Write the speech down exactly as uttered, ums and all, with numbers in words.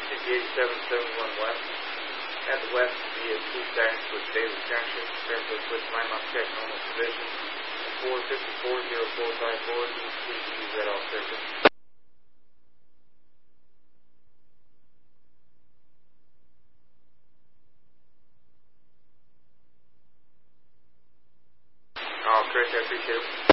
eighty-seven seventy-one west. At the west via two stacks with Davis Junction, Fairfield Switch landmark check normal position. four fifty-four oh four five four, please use that off circuit. All correct, I appreciate it.